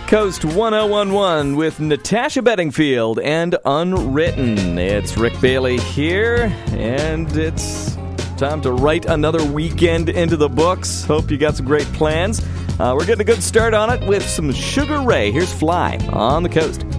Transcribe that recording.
Coast 1011 with Natasha Bedingfield and Unwritten. It's Rick Bailey here, and it's time to write another weekend into the books. Hope you got some great plans. We're getting a good start on it with some Sugar Ray. Here's Fly on the Coast.